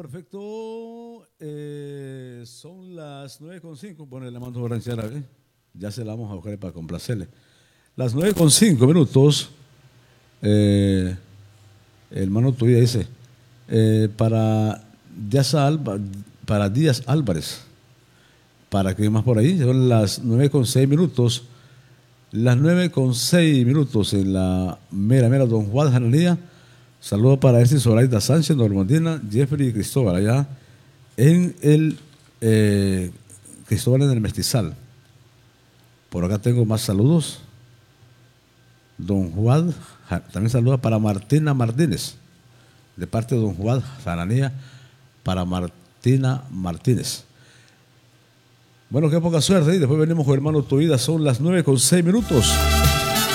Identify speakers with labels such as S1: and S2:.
S1: perfecto. Son las 9:05. Bueno, le mando a ranchera, ya se la vamos a buscar para complacerle. Las 9:05. El hermano tuyo dice, para Díaz Álvarez, para que más por ahí, son las 9:06. Las 9:06 en la mera Don Juan Jananía. Saludos para Erci Zoraida Sánchez, Normandina, Jeffrey y Cristóbal, allá en el Cristóbal en el Mestizal. Por acá tengo más saludos. Don Juan, también saluda para Martina Martínez, de parte de Don Juan Jananía, para Martina Martínez. Bueno, qué poca suerte. Y después venimos con hermano Tu Vida. Son las 9:06.